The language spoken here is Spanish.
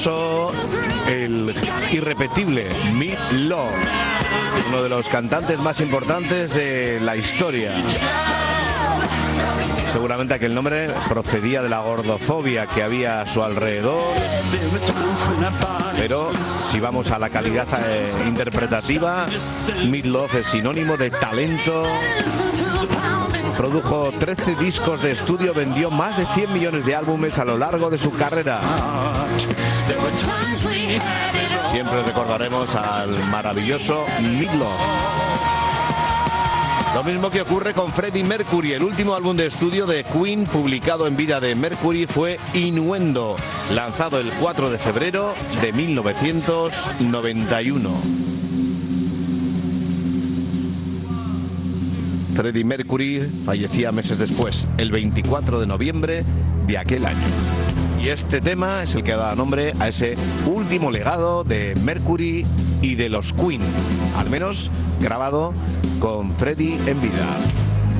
El irrepetible Meat Loaf, uno de los cantantes más importantes de la historia. Seguramente aquel nombre procedía de la gordofobia que había a su alrededor, pero si vamos a la calidad interpretativa, Meat Loaf es sinónimo de talento. Produjo 13 discos de estudio, vendió más de 100 millones de álbumes a lo largo de su carrera. Siempre recordaremos al maravilloso Meat Loaf. Lo mismo que ocurre con Freddie Mercury. El último álbum de estudio de Queen publicado en vida de Mercury fue Innuendo, lanzado el 4 de febrero de 1991. Freddie Mercury fallecía meses después, el 24 de noviembre de aquel año. Y este tema es el que da nombre a ese último legado de Mercury y de los Queen, al menos grabado con Freddie en vida.